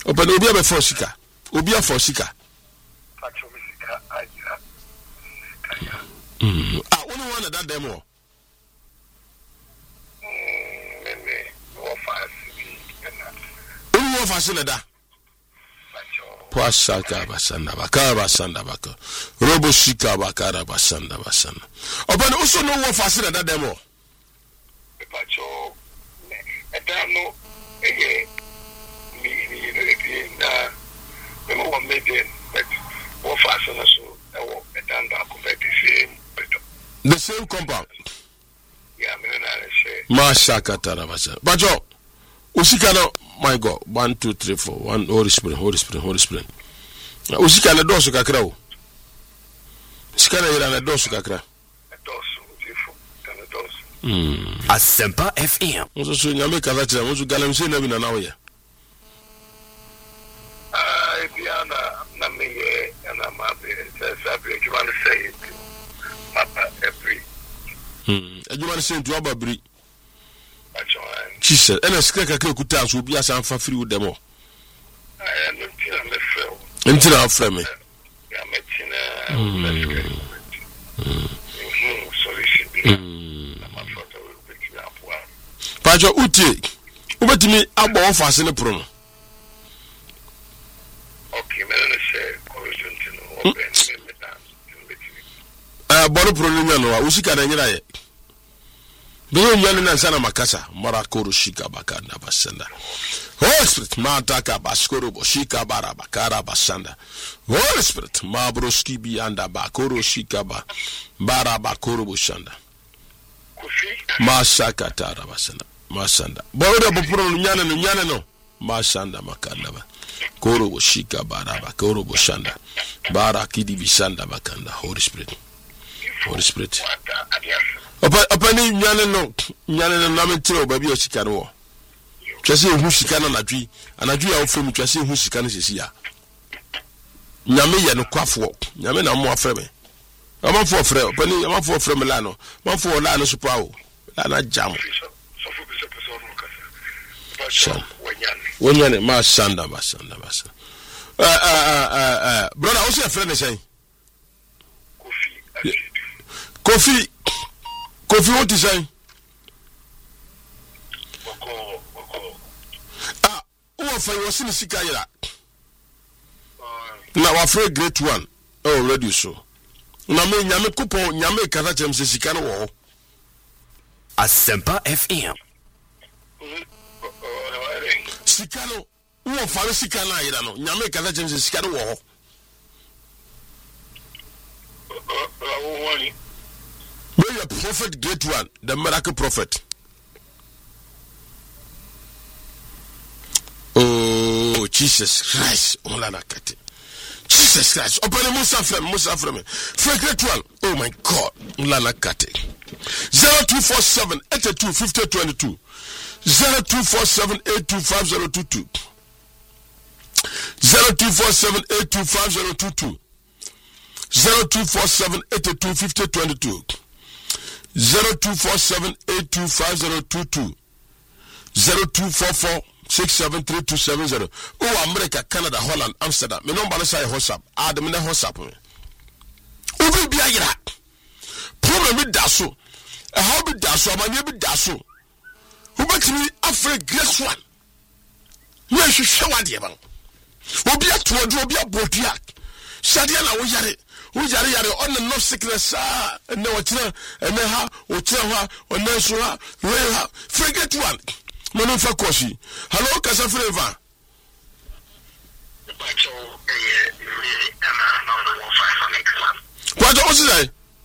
Open obi a for sika. Obi a for sika. Only one of that demo. Only one facility. Pasaka basanda bakara basanda baka. Robo shika bakara basanda basanda. Open also no one facility that demo. Etano one million, but what fashion so the same compound. Yeah, Masaka Tarabasa. Bajo Usikano, my God, 1, 2, 3, 4, 1 Holy Spirit. Usikana dosu kakrao. Sikana irana dosu kakra. Asempa FM. Muso so nyame kaza tira muso galamse na bi na nawo Biana na me na mabe sabe que vai ser papa every adwuma se ntu ababiri Jesus ena skaka ka kuta so bi asa amfa free dem o ntira frame ya metina Pajo uti ubetimi agbo ofase ne pro no. Okay, me na share correction to no boro pro no no usika na nyira ye. Be nyane na sana makasa marakoro shika bakanda basanda. Holy Spirit mataka baskoro boshika bara bakara basanda. Holy Spirit mabroski bi anda bakoro shika ba bara bakoro boshanda. Masaka tara basanda. Masanda. Bawda bopro nyane no. Masanda makanda ba. Koro boshika bara bakoro boshanda. Bara kidi bisanda bakanda. Holy Spirit. Opa ni nyane no na metro ba bi o sika no. Twase hu sika na nadwi. Anadwi a ofem twase hu sika no sesi ya. Nyame ye no kwafo. Nyame na mo afre me. Amafo afre, opa ni amafo afre me la no. Amafo la no supa o. La na jam. Wonyane ma sanda basanda. Brother, what's your friend saying? Kofi, what is saying? Who for you was in the Sikayra? Now, afraid great one. Oh, ready so. Name Kupo, Yame Karatem Sikano. Asempa FM. Sikano, who for the Sikana, Yame Karatem Sikano. Be a prophet, great one, the miracle prophet. Oh, Jesus Christ, Jesus Christ, open the Musa from great one. Oh my God, Ulana Kate 0247 82 50 22 0247 825022 0247 825022 0247 82 50 22 0247 825022 0244 673270. Oh, America, Canada, Holland, Amsterdam. Me number say WhatsApp. Add me na WhatsApp me. Obi bia yira. Problem bi daso. E how bi daso, amanye bi daso. Who betimi afre grace one. Ye hwehwe wade ban. Obi atodo, obi abodua. Shadia na wo yare. Wo yare on the no sickness na wo kire na ha, wo kire ha, on na so ha, we ha. Forget one. Manu Fakoshi. Hello, Casa Flavor. What was it?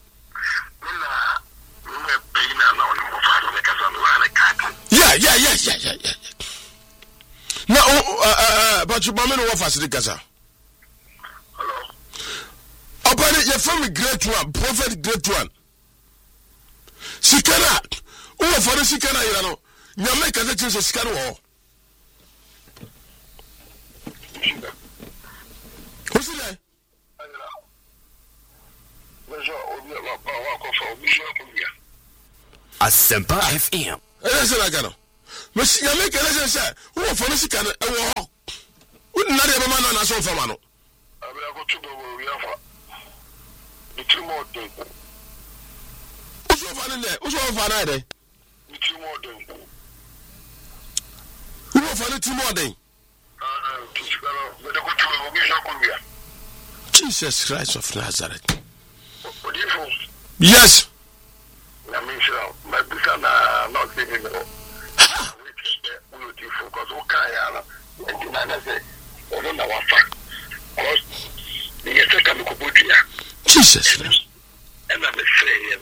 Yeah. No, but you mama no offer the Casa. Hello. Upon it, your family great one, prophet great one. Sikana. Who for the Sikana, you know? Nyame kaza chinse sikano wo. Who's it? Asempa FM. Ese la gano. Nyame kaza chinse wo for the sikano e wo. na de mama na so fama no abi akoto bo wi afa the two more day uso fa na de the two more day uso fa na two more day Jesus Christ of Nazareth. Yes. My son not living because Jesus. And I'm saying,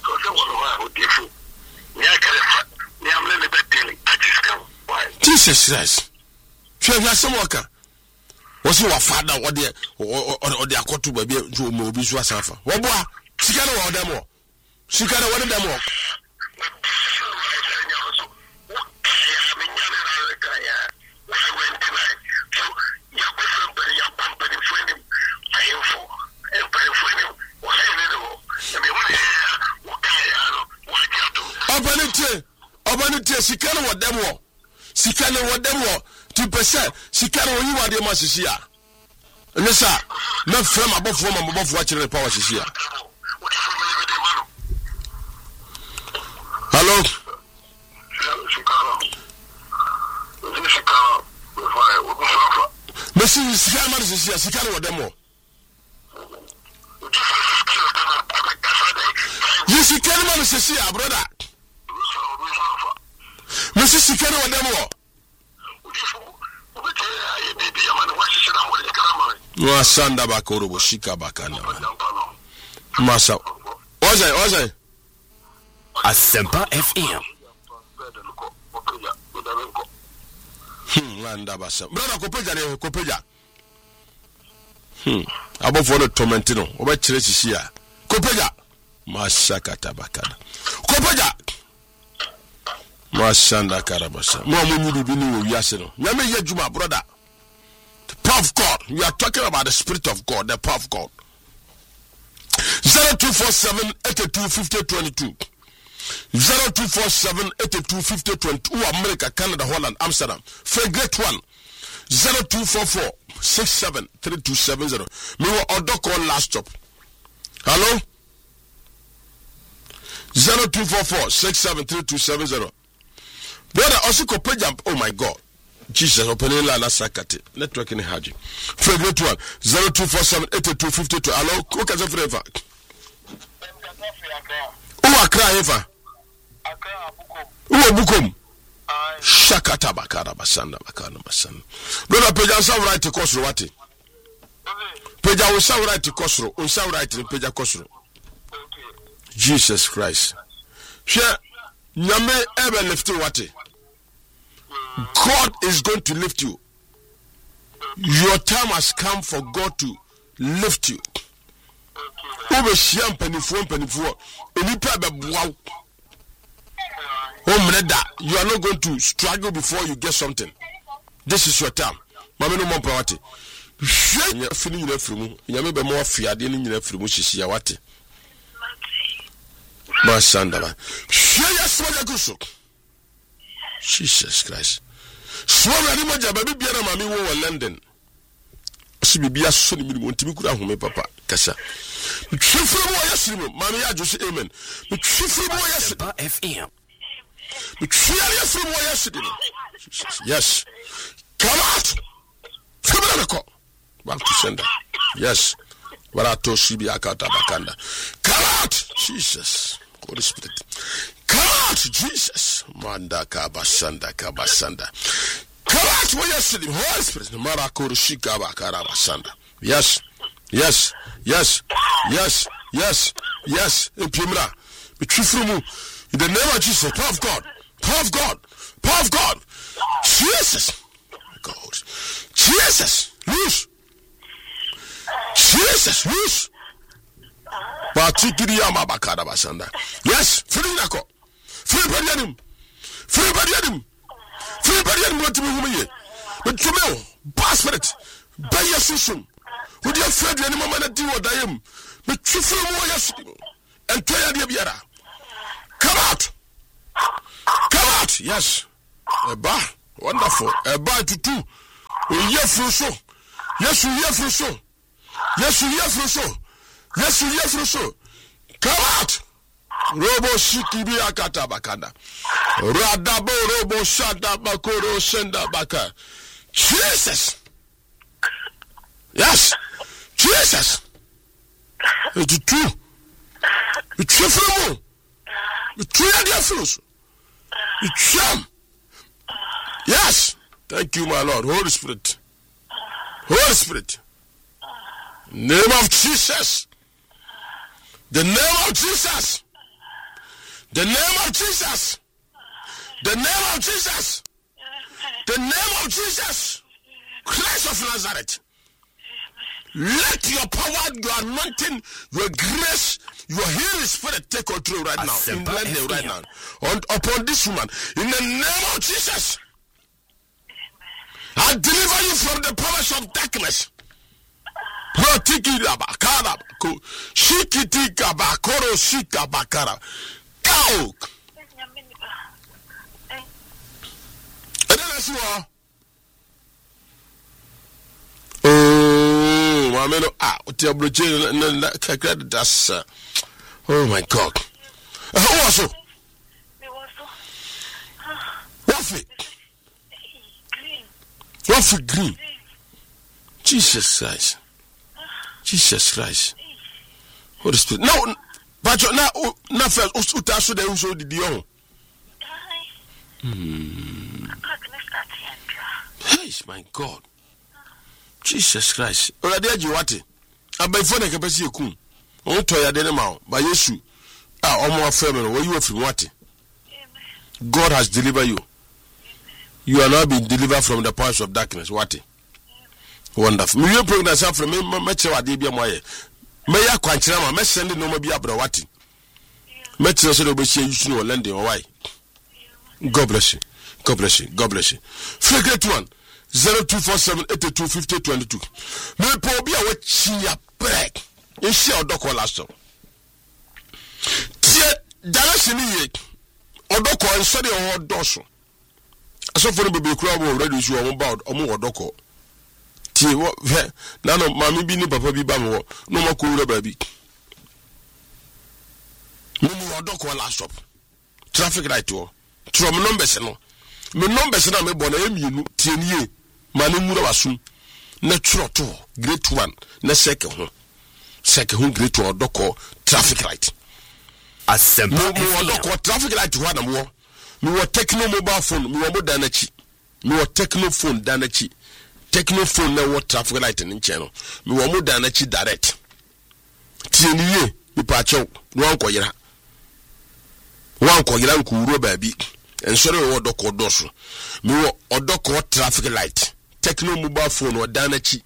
Jesus Christ. You have some worker. Was your father or the akotu baby to Mobi Swasafa? What boy? She can't want them all. She can't want them all. Obanite, she can't want them all. She can't want them all. 2% she can't you are the Masisia. Listen, not from above watching the power here. Hello? Monsieur, she can't want them all. You see, can't man, brother. Monsieur, she can't want them all. No sanda bakoro boshika bakana. Masa. Oze. Asempa FM. Landa basa. Brother kopeja. Abo for the tormentino. Oba chire sisia. Kopeja. Masaka tabakana. Kopeja. Masanda karabasa. Mo munyi bi ni wi ase no. Nyame ye juma brother. The power of God. We are talking about the Spirit of God, the power of God. 0247 82 50 22. 0247 82 50 22. America, Canada, Holland, Amsterdam. For great one. 0244 67 3270. Me wa order call last stop. Hello? 0244 67 3270. Brother, also jump. Oh my God. Jesus, opening la sakati. Network in Haji. Favorite one. 0247 82 52. Hello? Who can say forever? Who are crying for? Who are Bukum? Shakata bakara basanda bakana basanda. Brother, Peja sa right to Kosro wati. Peja will sa right to Kosro. Unsa right to Peja Kosro. Jesus Christ. Share Nyame ever lift you wati. God is going to lift you. Your time has come for God to lift you. Over Shiam Penifo. Wow. You are not going to struggle before you get something. This is your time. Mama no more poverty. Feeling you from you may be more fear than you from Shisia Wati. Masandaba. Jesus Christ. Swallow any maja baby biara mami wo London. Si bibia so ni mi ntimi kura home papa kasa. Twifuru mo yasirimu mami ya jose amen. Twifuru mo yasirimu FM. Twifuru yasirimu mo yasirimu. Yes. Come out. Come back to sender. Yes. Warato shibi akata bakanda. Come out. Jesus. Holy Spirit. Come out, Jesus. Manda kabasanda. Come out where you're sitting. Holy Spirit. Marakuru shika bakara basanda. Yes. Impimra. In the name of Jesus. Power of God. Jesus. God. Jesus. Loose. Batikiriyama bakara basanda. Yes, free nako. Free badianim wati muhumiye. Betumeo, basperit. Baya susum. Udi afred yani mama na diwa dayem. Betufru mo yasimu. Entoya dia biara. Come out. Yes. Eba. Wonderful. Eba tutu. Yefruso. Yes, Yefruso. Yes, Yefruso. Yes, Yefruso. Come out. Robo Shikibi Akata Bakanda. Radabo Robo Shada Bakoro Senda Baka. Jesus. Yes. Jesus. It's true. It's true for you. It's true at your fruits. It's true. Yes. Thank you, my Lord. Holy Spirit. Holy Spirit. Name of Jesus. The name of Jesus. The name of Jesus. The name of Jesus. The name of Jesus. Christ of Nazareth. Let your power, your anointing, your grace, your healing spirit take control right now. In London right now. Upon this woman. In the name of Jesus. I deliver you from the powers of darkness. Go. Oh my God. Who was it? What's it? Green. Jesus Christ. Jesus Christ. Holy Spirit. No, but now first, Utasu de Uso di Dion. Hey, my God. Jesus Christ. Already, Jiwati. I'm by phone. I can see you. Come. On to your denema by Yesu. More family. Where you are from? What? God has delivered you. You are now being delivered from the powers of darkness. What? Wonderful. Me you pregnant from me. Meche wa de bia moye. Me ya kwankyera ma me send no ma bia bra what? Meche so do be share you no London why? God bless you. God bless you. God bless you. Figure one. 0247825022. Me po bia we chia break. E share odoko last time. Tie direction ye. Odoko nso de odoso. Aso for be kura wo ready so o mba omo odoko. Tie wo na no mami bi ni papa bi ba mo no ma ko wura ba bi. Mo odoko last stop. Traffic light wo. Tro me numbers no. Me numbers na me bona emienu tie nie. Mani mura wasum. Na tro to great one na second ho. Second ho great one odoko traffic light. Asempa odoko traffic light ho na mo. Me wo Techno mobile phone, me wo danachi. Me wo Techno phone danachi. Techno phone na wo traffic light in channel. Me wo danachi direct. Tie nie me pa chew no ankoyira. Wan koyira nkuro ba bi. Ensore wo odoko doso. Me wo odoko traffic light. Techno mobile phone wo danachi.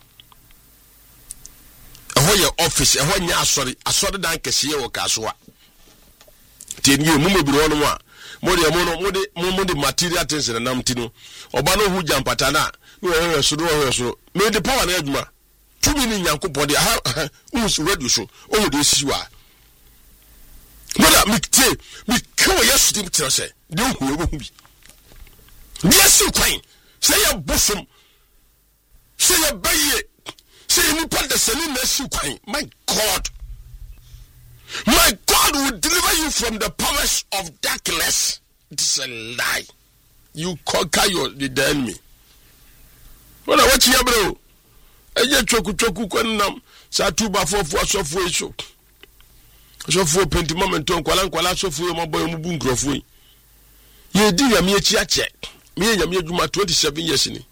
Eho ye office, eho nya asori dan kese ye wo kasoa. Tie nie mu mebiro no a Mode material things in an amtino. Obano who jump at ana. No, made the power edma. 2 million yanko body. Who's ready so? Oh, this you are. Mother, me kill yes, Tim Tresse. Don't be. Yes, you quain. Say a bosom. Say a bay. Say you put the selling you quain. My God. My God will deliver you from the powers of darkness. It's a lie. You conquer the enemy. Well, I watch you, bro. I just choku kwanam. Sa tuba for sofu eso. Sofu penti momentum kwala sofu mo boy mu bu nkrofo. Ye di ya me echi ache. Me ya me adwuma 27 years ni.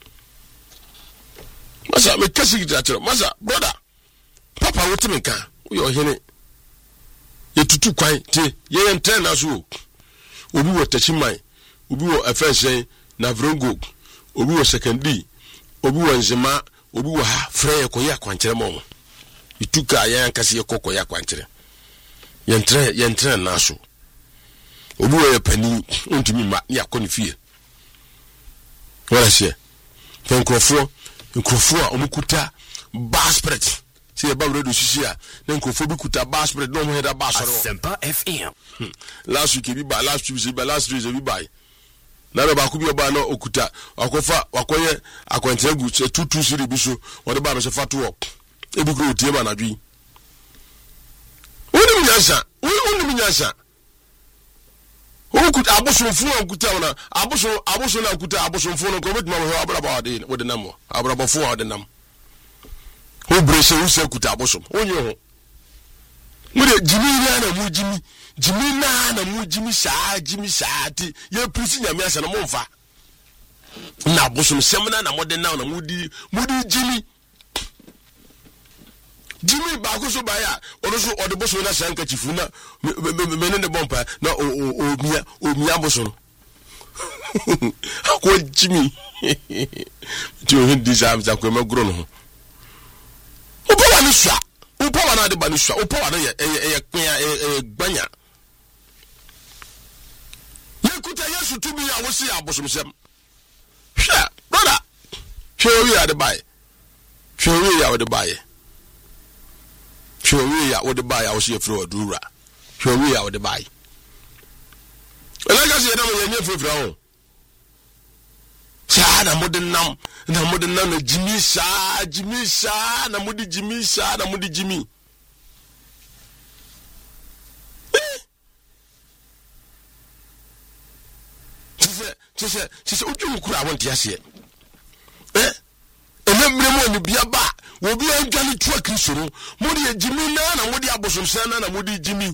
Masa me kasi gidachero. Masa brother. Papa wotime kan. Wo hene. Ye tutu kwan ti ye enten na so obi wo tachimai obi wo afensen na vrongo obi wo secondary obi wo nzema obi wo ha frɛ koya kwankyere mo ituka ye ankase ye kokoya kwankyere ye enten na so obi wo ye pani ontimi ma ya kɔ ne fie wala sie nkrofo a omukuta baspret. See about radio shia, then Kofobi a bass spread, no head a bass. Asempa FM. Last week, last week, we buy. na be ba ku bi oba na okuta akofa akoye akwantia gu 22 siri bi so wode ba no se fato wo e bi kro tie ba na dwi woni nyasa okuta abosomfo okuta na aboso na okuta abosomfo no ko betima wo abraba wode nam abrabafo wode nam wo brese wo se okuta abosom onye ho mure jimi na mu jimi saa ti ye prisi nyame asa na momfa na abosom semna na mode na mudi jimi ba ko so ba ya onoso ode boso na sanka chifu na me ne bompa na o boso no akwa jimi ti o hindi sam za ko magro no opo wa ni swa opo wa na de ba ni swa opo wa na ye gbanya ye kuta yesu tumi ya wo si abosom sem hwa brother hwe ya de bae hwe ya wo de bae hwe ya wo de bae wo si efro adura hwe ya wo de bae elega se na mo ye nyefra ho sa na modern nam na jimi sa na modi jimi Tise oju kura wonti ase ememre mo ni bia ba wo bia adwale tu akristo no modi jimi na modi abosomsan na modi jimi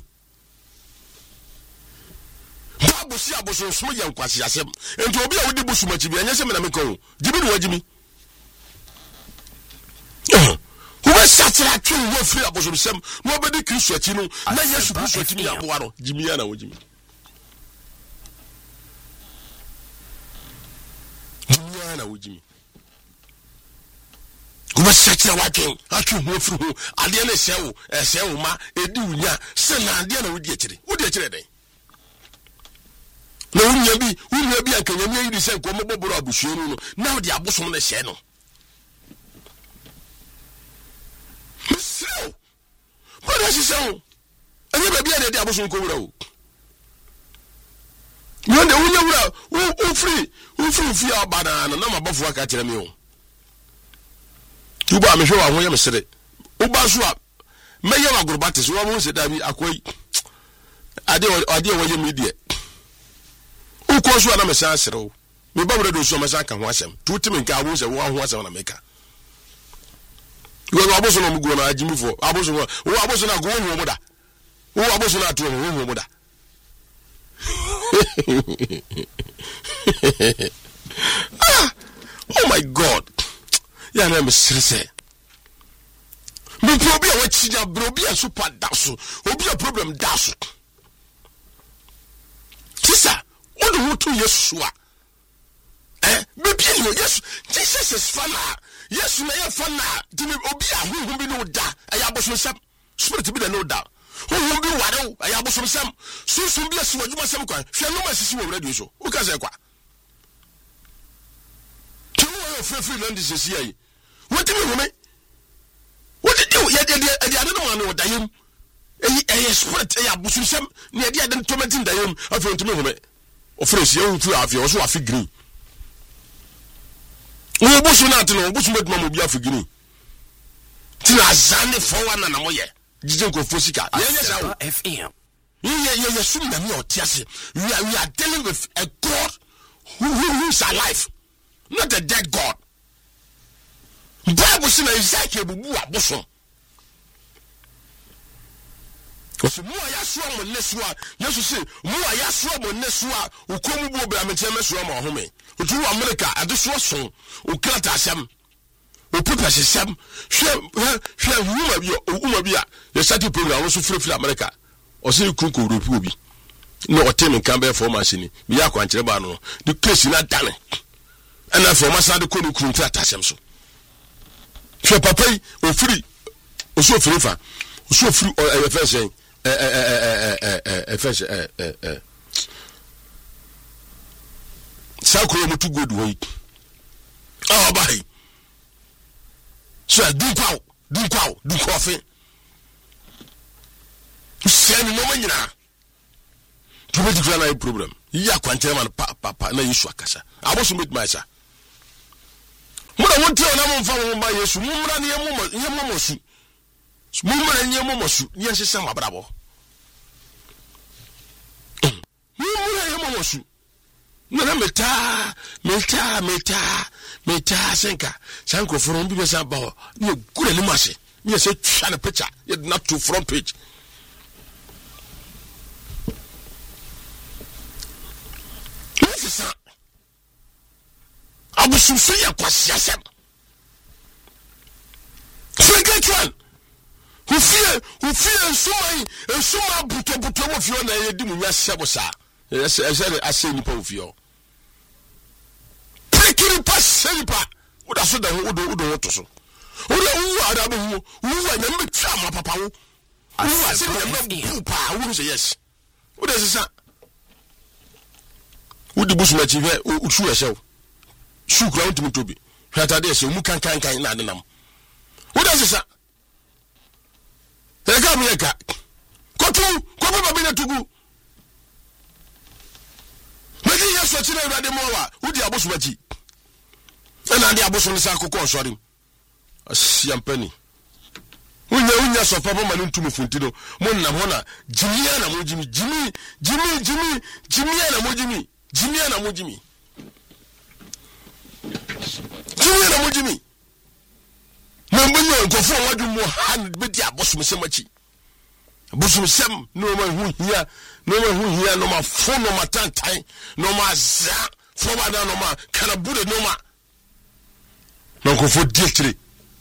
babu si abosomso ye nkwase asem enti obi a wodi bosumachi bia nyese me na mekon jimi no wajimi wo satira twu wo firi abosomsam no obedi kristo achi no na yesu kristo achi ni aboa no jimi na wajimi na wujimi kuma sakira waken atwu ho firi ho ade na sewo ma edi unya se na ade na wudi akire den na unya bi akanyam yi di se ko moboboro abusuo no na wudi abosom na hye no so bora si so anya ba bia de abosom ko wura o Yonde unya wura u free abana na mabafo aka kire me o tuba me hwe wa ho ye mesere uba so a meye wa gurbatis wo mo se da bi akoi ade wo ye media u ko so na me san sere o me ba do so me san ka ho asem tutimi nka wo se wo ho asem na meka wo aboso no mugo na ajimi fo aboso na go ho mo da wo aboso na to ho mo da oh my God. Ya na me sirese. Me probi a wachinya brobi a super daso. Obi a problem daso. Tisa, odo hotu Yesu a. Me bi no Yesu. Jesus is fana. Yesu na ye fana. Dimi obi a hu bi no da. Aya boso sam. Spirit bi da no da. Hu bi ware aya boso sam. Susu bi asi wadwuma sam kwa. Hwe no masisi wo radio so. Uka se kwa. Free land is here. What do you mean? What did you yet? I don't know what I am. A spirit, a busum, near the other tormenting the aim of your to of first, you have also a figure. Oh, Bush not to know, Bush make Mamma be a figure. Till I send it for one and a moye. Didn't go for Sika. FM. You assume that me or Tiasi. We are dealing with a God who is alive. Not a dead God. Bible says Isaiah bubu aboso. Because mo ayasua mo nesua, Yesu say mo ayasua mo nesua, ukomu bu obra meteme so ma home. Otu America adeso so, ukrata asem. Opupa sesem, hwe uma bi a, ye start program wo so free America. O say kunko Europe obi. No otem kan be for machine. Bi akwankere ba no. The case na dane. And for my son, the Kunu Kunta Tashem. So, Papa, or free, or so free, so free, or a fashion, Sakura to good weight. Oh, bye. So, do coffee. Send no man, to make a problem. ya kwantere man papa na Yesu akasa aboso met my sa mura wonte ona mo mfa mo ba Yesu mumra ne yemomosu mumra ne yemomosu ne yensesa mabrabo mumra yemomosu na meta senka sanko from bi besa ba ne gure ni mase ne se twa na picture ye not to front page sisa abususu ya kwasiasem fregetwan ufie nsuma buto wo fio na ye di munya sebo sa ese ase nipa ufio pekiri pasenipa uda so da udo to so uda wu ada bo wu anya me twa ma papa wo wu ase na me pa wu say yes uda sisa udi busu na chive usu ehyew su kura ntimi tobi hwatade ehyew mu kan na adenam uda sisa eka mieka kotu baba bi na tugu medi yeso chi na urade mowa udi abusu machi na ndi abusu nsa akoko osori asiampani unya so papa manu ntumi funtino mo nam ho na jimia na mo jimi na mo jimi jimia na mo jimi mambanyo nkofo wadu mo han bedi abosom semachi abosom sem no ma hu hia no ma fo no ma tantan no ma za fo ba no ma kana bude no ma no nkofo dietire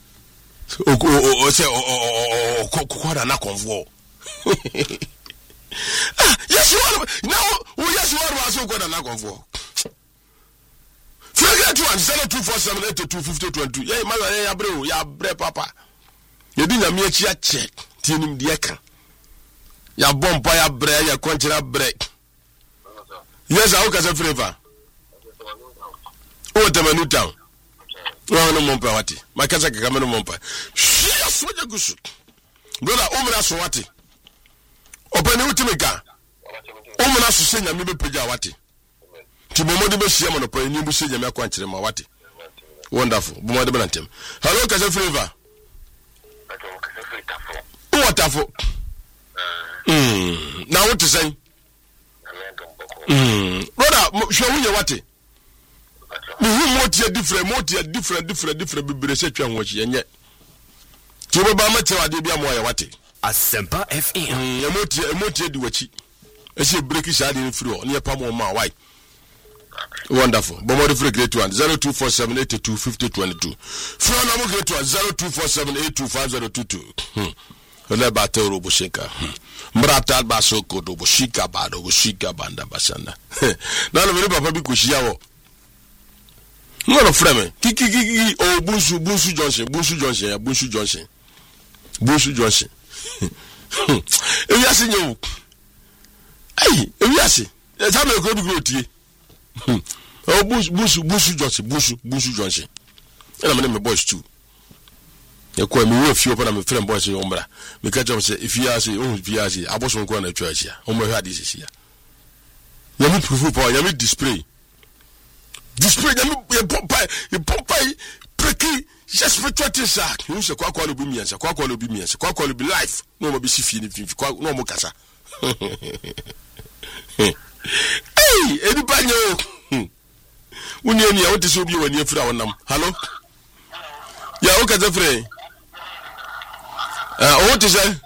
o se ko da na konvo yes what so ko da na konvo Figure 0247825022. Yeah, my ya bre papa. You didn't have me a check. Tinim dieka. Ya bomba ya bre ya quantira break. Yes, I can flavor. Oh, the manu town. Oh, no mompa wati. My casa camera mompa. Yes, what you good. Brother, Omra Swati. Open Utimika. Omra Susina, maybe Pujawati. Timomo be share mono pa ni bu se nyame akwankyere ma wate wonderful bumade benantem hello kasa flavor wonderful na what to say brother show we wate mo different bibire se twa nwochi enye tibo ba mate wade bia mo ya wate Asempa FM emotie di wachi ese break shade ni free o ne pa mo ma why. Wonderful. Bomodi for great one 0247825022. From number great one 0247825022. Ole batero bushika. Mrata basoko do bushika bado bushika banda basanda. Na no papa bi koshia wo. No frame. Kiki o Bunsu Johnson. Ewiase nyewu. Ai, ewiase. Esa me ko bi grotie. Oh, Busu Johnson. And I'm my boys too. You call me with you upon my friend boys in Umbra. Because I say, if you are saying, oh, Piazzi, I was on corner church here. Oh, my head is here. You need proof for you display. Display, you pop pricky, just for 20 sack. You say, quack will be me, and quack will be life. No more be sifting if you no more casa. Hey, anybody know? When you want to show you when you're from them. Hello? Yeah, okay, the free. What to say?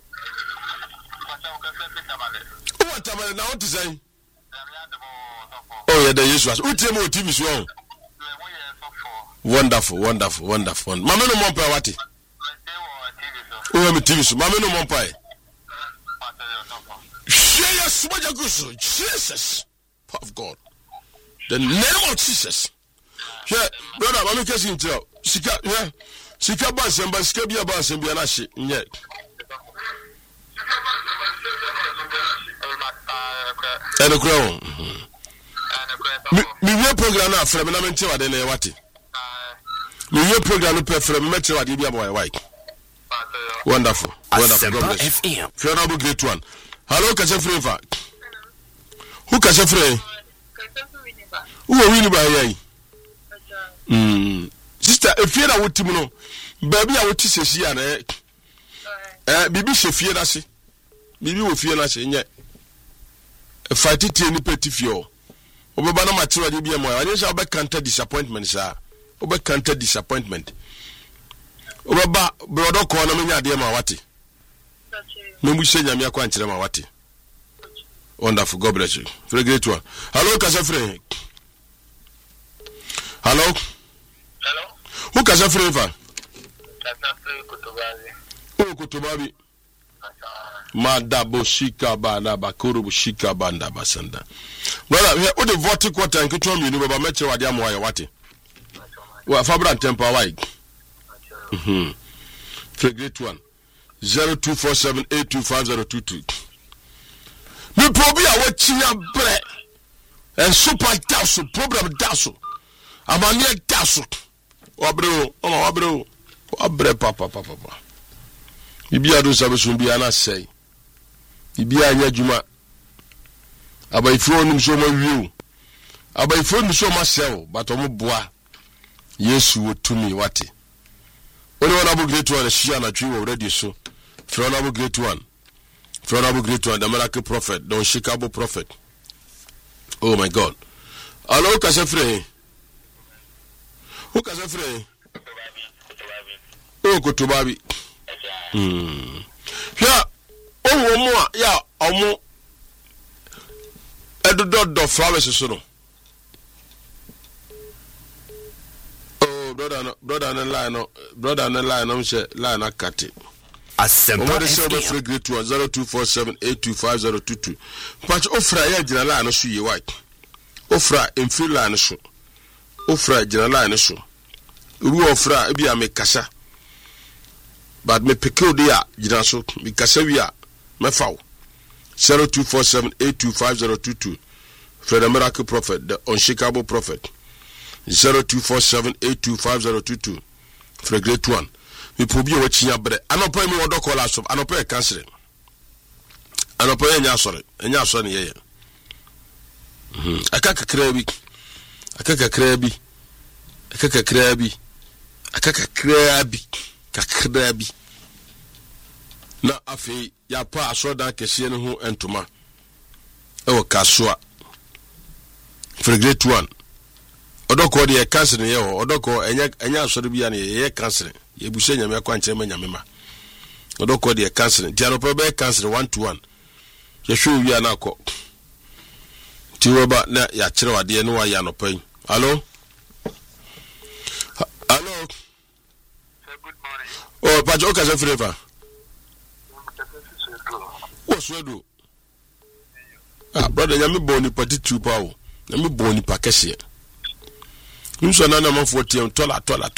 What am I now to say? Oh, yeah, the usual. Who tell me what team is wrong? Wonderful. Mama no more pay. Oh, I'm a TV. Mama no more pay. Jesus of God, the name of Jesus. Yeah, brother, I'm making you tell. Sika bas and Baskabia bas and Bianashi. Yeah. And a crown. Me program now from an amateur than a wati. Me program from Metro at Ibia boy white. Wonderful. FM. Fair great one. Hello, Kasa Flavor. Who can say free? Who are winning by sister, if you are with Timono, baby, I will teach you an Bibi Sheffield. I see. Bibi will feel us in yet. A fight it in the petty fuel. Obama material DBM. I just have a counter disappointment, sir. Over counter disappointment. Obaba, brother, corner me, dear Mawati. No, we say Yamia Quantra Mawati. Wonderful, God bless you. Very great one. Hello, Casafre. Hello? Hello? Who can say favor? Oh, Kutubabi. Madabo Shika Banda Bakuru Shika Banda Basanda. Well, here, what the voting quarter and control me, but Metro Adiamo Wati. Well, Fabra Temper White. Very great one. 0247825022. Me probably are watching your bread and super dazzle, problem dazzle. Amania dazzle. Wabro, wabre papa. Bibi ado sabesun bi ana sei. Bibi anya juma. Abaifo nim so ma wiu. Abaifo nim so ma sell, but omo boa. Yesu wotumi wate. Only one abu great one shia na twi already so. From abu great one. The miracle prophet, the unshakable prophet. Oh my God. Hello, Kasefre. Who Kasefre? Oh, Kutubabi. Yeah. Oh, more. Yeah. Omo. Edo flowers so. Oh, brother and line. I'm say line akati. Asempa FM. Great 0247825022. Patch ofra ya jina line so ye white. Ofra emfi line so. Ofra jina line so. Uru ofra e bia me kasa. But me peke dia jina so me kasa wi a me fawo. 0247825022. For the miracle prophet, the unshakable prophet. 0247825022. For the great one. Me probi o chinya bre anopo me wodo call aso anopo e cancel anopo enya asore ne ye akaka krabi na afi ya pa aso dan kese ne ho entoma e wo kasoa for great one odoko de cancel ne ye ho odoko enya asore bia ne ye cancel ye bushe nyame akwanche ma nyame ma odoko de cancel ti anopo be cancel 1-1 ye show wi anako ti roba na ya kire wade ne wa ya anopo yi hello Sir, good morning. Oh, Pacho, okay, so forever. What's do? Brother, yami boni pati 2 power. Yami boni pakesi. Nso na man 40 tola.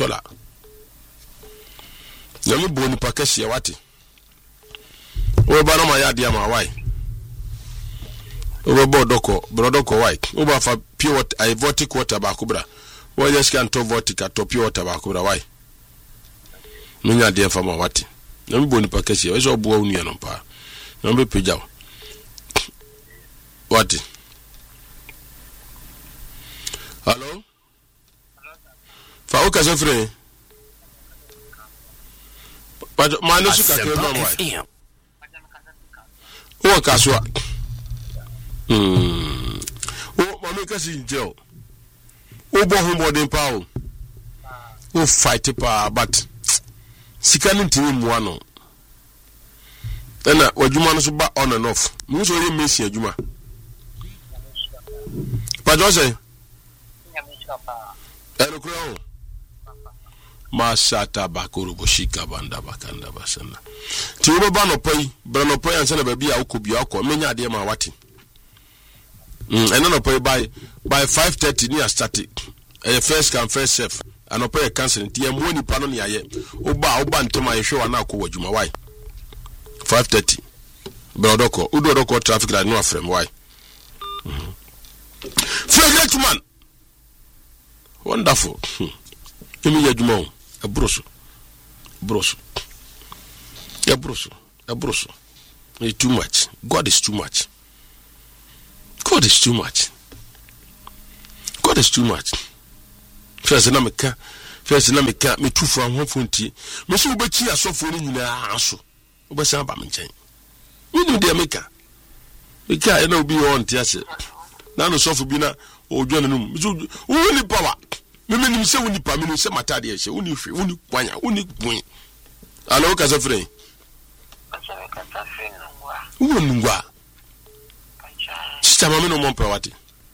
Yami boni pakesi wati. O ba no ma ya dia ma why? O ba doko why? O ba fa pure water, I vortic water ba kubra. Why just can't to vortic to pure water ba kubra why? Nunya dia fa ma wati. Yami boni pakesi. O so bo unu no pa. Yami peja. Wati. Hello? Fa o ka se free. But manu su ka ke mama why? O ka so. O mama ka si nje o. O bo hu modern pa o. O fight pa but sikani ntimi mu ano. Ena wajuma no so ba on and off. Mu so ye mesi adwuma. Pa jo say. Eno kro o. Masata bakuru boshika banda bakanda basana. Ti wo ba no pai, bra no pai ansa na ba bia ukobia akọ menya ade ma wate. Eno no pai by 5:30 near static. First come first serve. Ano pai cancel ti am woni pa no ne aye. Oba ntema ye hwe na akọ wadwuma why? 5:30. Brodoko, udodoko traffic light no afrem why? Great man. Wonderful. Emi yadwuma a broso. It's too much. God is too much. God is too much. God is too much. First na meka me tu from one fonti. Me so be chi asofo ni nyina aso. Obesan ba me nchen. Winu de meka. Meka e na obi on ti ase. Na no sofo bi na odwo na num. Me so woni power. Me nim se woni pa me no se matade e se woni hwe woni kwanya woni gun. Alo ka so frɛ. Woni ngwa. Sister mama no mo pawati.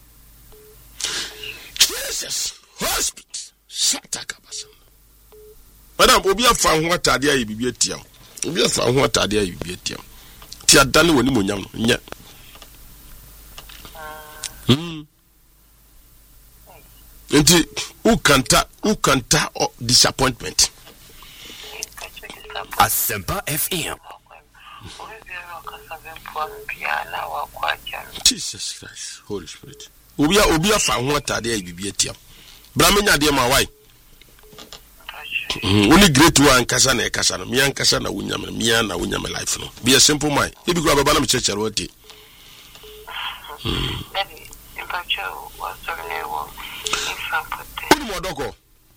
Jesus, hospital. Shataka basa. Madam, obi afa ho atade ayi bibia tiam. Obi afa ho atade ayi bibia tiam. Ti adane woni monyam no nya. Enti ukanta disappointment. Asempa FM. Jesus Christ, Holy Spirit. Obi afa ho atade ayi bibia tiam. Bramenya de ma why? Only great one kasa na kasa no. Me an kasa na wunyam no. Me an na wunyam life no. Be a simple mind. E bi go baba na me church ro te. Daddy, in pacho was sorry wo. In Frankfurt. Who mo doko?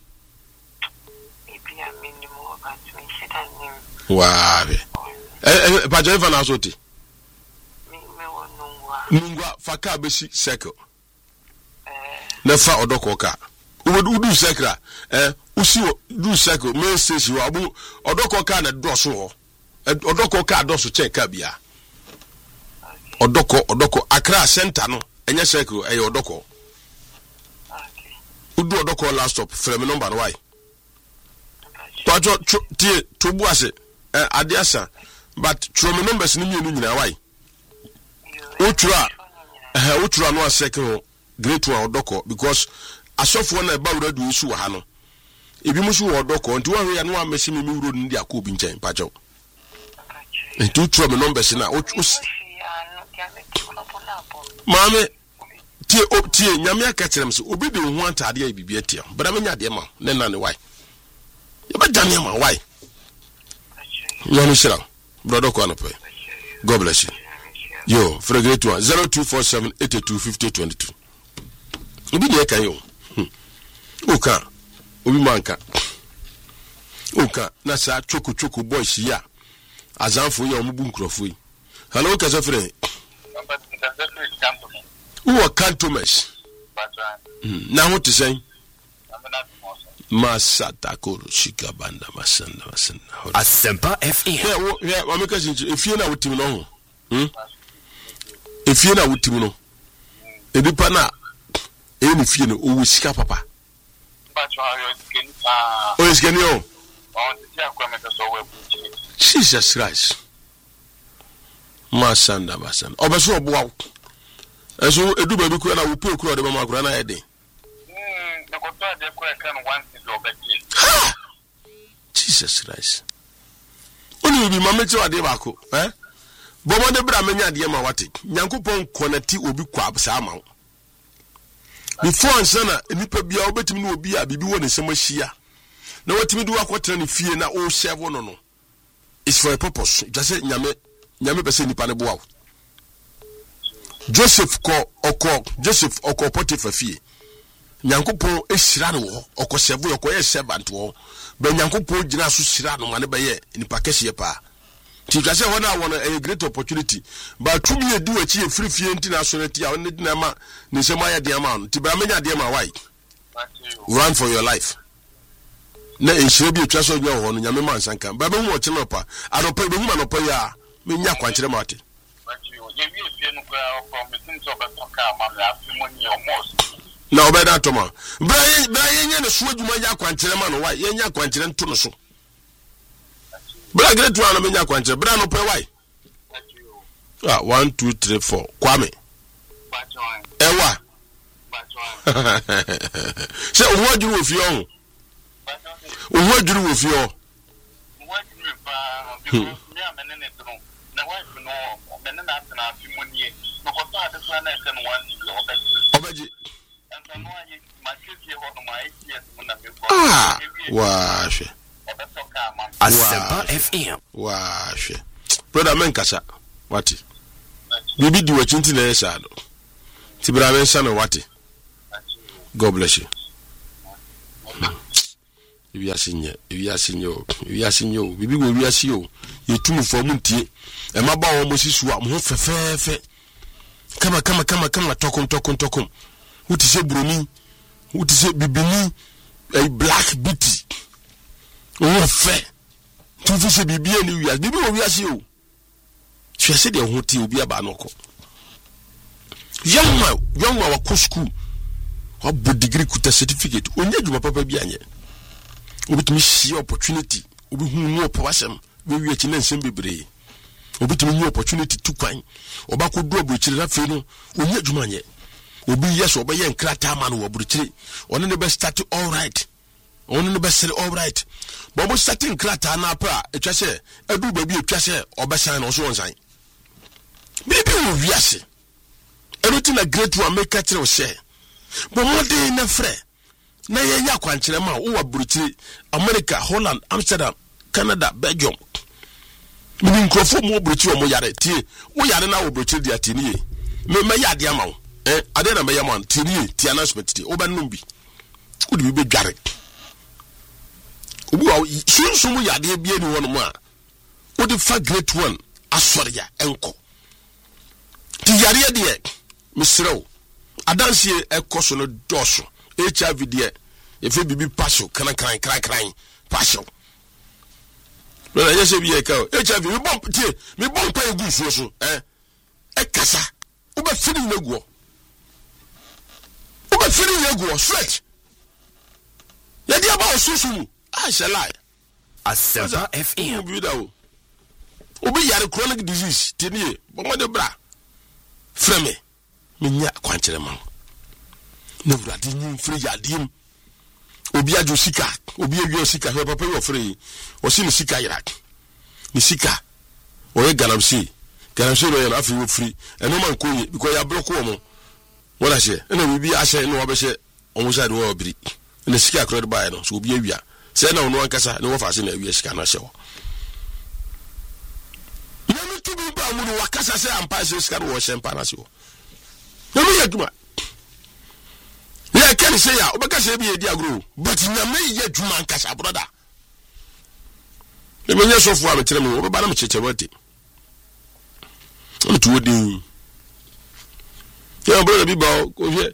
E bi a minimum about me said that name. Wa be. Pacho fa na so te. Me wo nungwa. Nungwa faka be si circle. Na fa odoko ka. Udu sekra usi du circle me say si abu odoko ka na doso ho odoko ka doso check ka bia odoko Accra center no enye circle odoko udu odoko last stop frame number why pajo tie to bu ase ade asa but from numbers ni mienu nyina why utura no circle great one odoko because asofo na ba wura du su wa ha no ebi musu wo odoko nti wa hwe ya no amesi mi wuro ndi akobi nchen pacho nti tro me numbers na mame tie nyame aka kyerem se obi de ho atade ya bibia tie bra me nya de ma ne na ne why ya ba dane ma why nyame shira bro odoko anope. God bless you. Yo for a great one 0247825022 obi de kan yo Oka obi manka Oka na sa choku boys ya azanfo ya omubu nkrofo yi. Hello ka sefre Uwa cantonments na ho tesen masata koro shikabanda masanda Asempa FM. Yeah, wa meka sinchi efie na wotimi no ho efie na wotimi no edipa na eni fie no owo sika papa is getting on. Jesus Christ. Masanda. Obeso obo. Eso edu baby ku na wo pe ku de mama ku na ede. Na ko to de ku e kan once do obeki. Jesus Christ. Oni bi mama ti wade ba ko, Bomo de bra menya de ma wate. Nyankopon connecti obi kwa absa ma. Before ansana nipa bia obetimi na obi a bibi woni semahia na watimi du akotra ne fie na o serve no it's for a purpose just say nyame pese nipa ne boawo Joseph oko Potiphar fie Nyankopon ehira no wo oko serve oko servant wo ba Nyankopon gina so hira no mane ba ye nipa kese pa ti just say one a great opportunity but to me do achi e free fie nti na so na ti a woni na ma ne semaya de ma no ti bra menya de ma why run for your life na enhire bi etwa so nyo ho no nyame man sanka ba be hu o cheno pa anopa be hu anopa ya menya kwankire mate na obeda toma bra yenya ne so adwuma ya kwankire ma no why yenya kwankire nto no so bra great one menya kwankire bra no pe why 1 2 3 4 kwame ewa se o ho aduru ofie o wo aduru wo fie o obaji wa she Asempa FM. Wa she brother men kasa wati bibi di wachinti na yesa do Tibra mention what? God bless you. We are senior, we are senior, we are senior, we are senior. You two for Munti, and my bow almost is what more fair. Come, talk. Who to say Bruni? Who to say Bibini? A black beauty. Oh, fair. To say Bibi and you are Bibi, we are you. She said, "Your hotel will be a banoko." Young man, wa school. What would degree could a certificate? Only you, papa, be anye. Obit me see opportunity. Obi more person. We were in Sembe Bray. Obit me new opportunity to coin. Oba could do a butcher that fino. Only you manye. Obi yes, obey and crata man or butchery. Only the best start all right. Only the best all right. But was starting crata napa. A chasse. A do baby a chasse or basan or so on sign. Maybe we are. Everything a great one make catch or share. But one day in a fray. Na ya kwankyere ma wo waburuti America, Holland, Amsterdam, Canada, Belgium. Mini nkrofo mo buruti o mo yare tie. Wo yare na wo buruti dia tinie. Me ya dia ma wo. Ade na me ya ma tinie, ti announcement tie. Wo ba num bi. Wo de bi dware. Obi wa sunsun mo yade bi ani wono mo a. Wo de fa great one asori ya enko. Ti yare de misrew. Adanse ekoso no doso. HIV there, if you be partial, crying, partial. Well, I just say, HIV, we won't pay a good social, a cassa, over feeding the go. Over feeding the go, stretch. The idea about social, I shall lie. Asempa FM. Obi yare chronic disease, tenye, but what the bra? Freme, minya quantum. No, I didn't free yadim. Obi ajo sika, obi ajo sika, he papa you free. O si ni sika Iraq. Ni sika. O ye galamsi no ya afi you free. E no man ko because ya block wo mo. Wala she. E na bibi ahye no obehye omo side wo obiri. Na sika akro buy no. So obi awia. Se na ono ankasa ne wo fa se na awia sika na hye wo. Na me to bi ba mu no wakasa se ampa se sika wo hye mpa na se wo. Na me yaduma. Yeah, can say ya, obekase bi edi agro, but nyame ye dwuma nkasa brother. Le menye sofo a metere me, obeba na me cheche wate. On to wodi. Yeah, brother bi ba ko hwe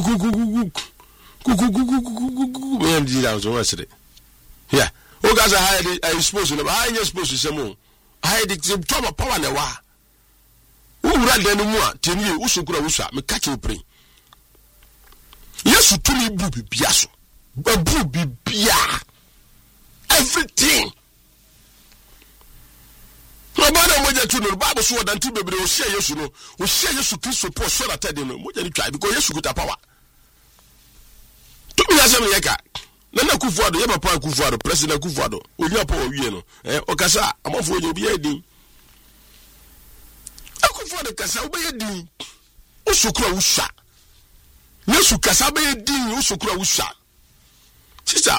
kuku me ndi da so wasere. Yeah, o gaza I suppose no, I ain't supposed to say mo. I dey top power na wa. Wura de no mu a, temi usukura wusa, me catch you pray. Yes, to me, Bubi Piasso. Bubi Pia. Everything. No matter what you do, the Bible sword and two baby will share yes, you know, will share yes to Christ support so that I didn't know what you try because yes, you got a power. To me, as a Yaka. Nana Kufuado, Yama Kufuado, President Kufuado, will you power, you know, Okasa, I'm off for you be a ding. I Kufuado Casa, obey a ding. Usukra Usha. Yesu kasabe din usokura usha. Sister,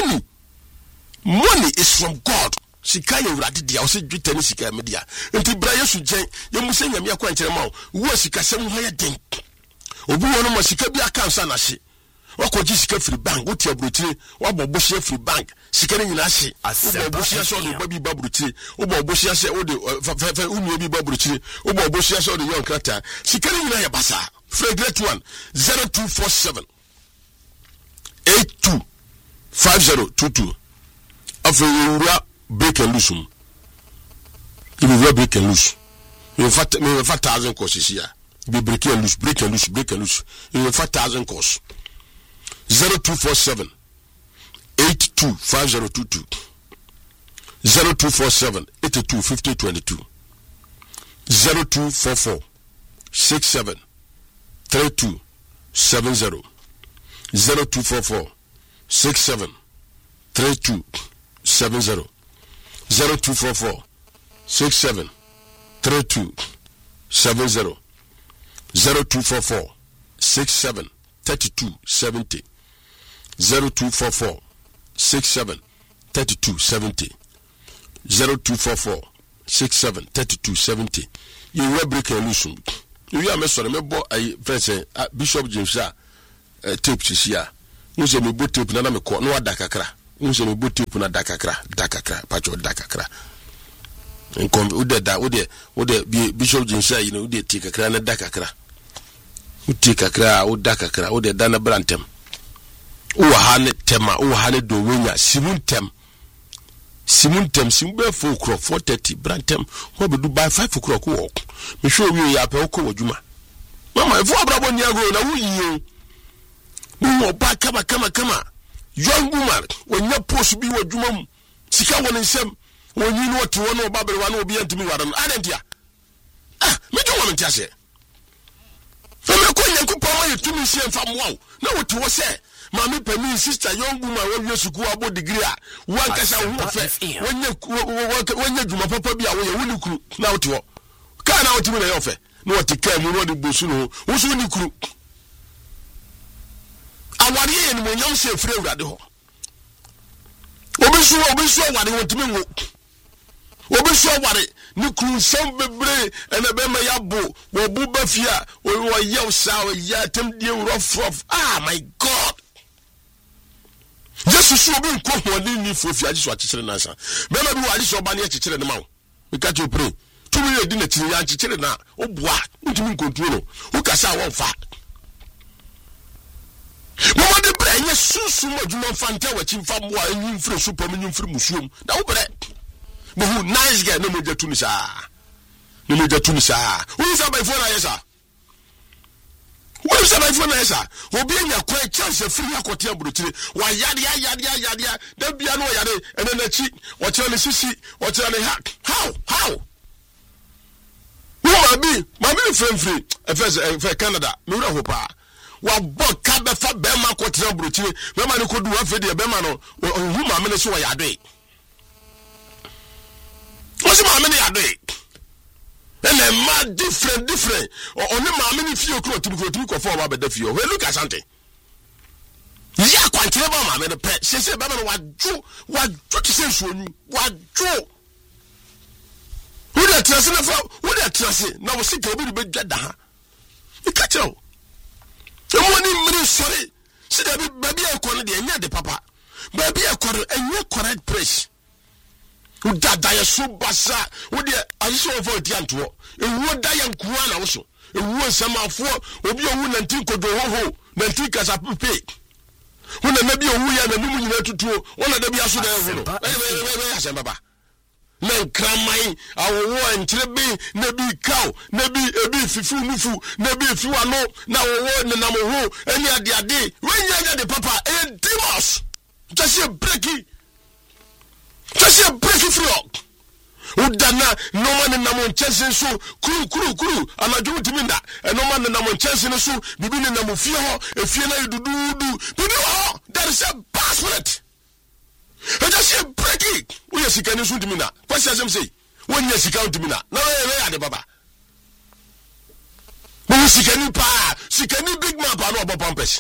money is from God. Sika ye wurade dia, o se dwetani sika media. Enti bra Yesu gen, ye mu se nyame akwa nkyere ma wo sika sem ho ye den. Obi wono mo sika bi aka nsa na hye. Wakoji sika free bank, wo ti abrotire, wa bobo hye free bank. Sika ni nyina hye. Wo bobo hye so do babi babrotire, wo bobo hye se wo de fa unu bi babrotire, wo bobo hye so de yon krata. Sika ni nyina ye basa. Great one 0247 825022. After you break and loose. You will break and loose. You 5,000 courses here. Be break and loose. You will 5,000 course. 0247 825022. 0247 825022. 0244 67 3270 0244 67 3270 0244 67 3270 0244 67 3270 0244 67 3270 0244 67 3270. You will break a loose. we are sorry me bo ai friends Bishop James tape chisia no se me bo tape na me ko no wada kakra no se me bo tape na da kakra pacho da kakra nkom ode Bishop James you know ode ti kakra na da kakra uti kakra o da kakra ode da na brantem o ha ne tema o ha ne do wenya simuntem simbe 4 o'clock 4:30 brantem ho be do by 5 o'clock wo me show wi ya pe ko wajuma mama ifo abrabo ni agro na wuyi wo ba kama young woman wonya post bi wajuma mu sika woni nsem wonyi no to wono ba bere wa no obi antimi wada no adentia me jo wo mentiase fe me ko nyanku pa ma yetumi sie mfa moa na wote wo se mami pemi sister young woman wo yesu ku abo degree a wan kasa wo fe wonya djuma papa bi a wo ye woni kuru na wote wo ka na wote mi na yo fe na wote ka mu no de bosu no wo so ni kuru awari ye ni mo nyam se fere urade ho obi so awari wontimi wo obi so awari ni kuru sam bebre ene be ma yabo wo bu bafia wo yew sa wo ya tem die rough my god Jesus so be nko hodi ni fofi agi so akekere na sa be ma bi wo agi so ba ne akekere ne ma wo we ka to pray to we edi na tiri ya akekere na oboa ntimi nkontuo no wo kasa wo fa mo de bre nye susu mo djuma fanta wa chimfa mo a nyi mfre super mo nyi mfre musuom da wo bre bo hu nice guy no mo jatu ni sa wo sa by phone na yesa wo sa by phone na yesa obi anya kwa chance free akote abrotire wa yade da bia no yade ene na chi o chere le sisi o chere le hack how wo ma bi free efe Canada me wura hopa wa boka be fa be ma akote abrotire be ma ne kodu wa fe de be ma no hu ma me ne so wa yade what's my many ade and ma different only my many few clothes to go for ba da fio we look at something ya kwantire ba ma me pe se ba ma wa ju ti se so nu wa ju wo da trase na fa wo da trase na wo se ka obi be dwada ha e ka cheo e mo ni mri sorry se da bi ba bi e ko no de enya de papa ba bi e ko enya correct press udada ya so basa wode ayiso ofo dianto ewu da ya nkuwa na wo so ewu nsamafo obi owu nanti kodo ho nanti kasa pepe wona na bi owu ya na numu nyina tutuo wona da bi aso da ho no ya se baba men kramai awo entrebe na bi kaw na bi ebi fifu nufu na bi fiwa no na wo ne na mo ho eni ade wenya de papa e demons just a breaky just a breaky frog udana no man na mo nchese so kuru anajo timinda no man na mo nchese no so bibi ne na mo fie ho efie na yududu bibi ho there is a basket just a breaky we sika ni so timinda kwasi asem say won nya sika timinda na we ya de baba we sika ni big man pa no obo pampers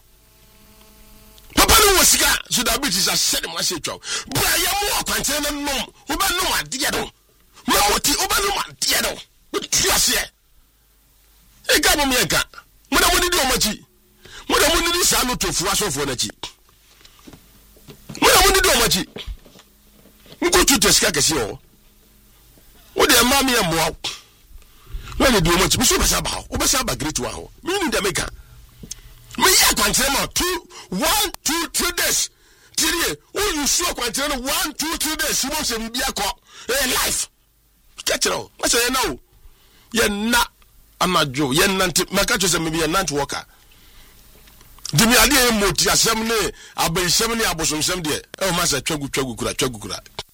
papa no wasika so that bit is a said mo say twa bra ya mo akwante na nom wo ba nom ade do mo woti wo ba nom ade do wo tuase e ga mo me ga mo na mo ni di o machi mo na mo ni di sa no tofu asofo na chi mo na mo ni di o machi nko tutu sika kesi o wo de ma me mo wo ni di o machi so be sa ba great one ho me ni de meka me ya kwantere ma 1 2 3 days tirie o you sure kwantere 1 2 3 days mo se bi akọ life ketro ma se na o ye na amajo ye nante maka cho se me bi ye nante worker dimi ade e moti asem ne abansem ne abosomsem de e o ma se twagu kura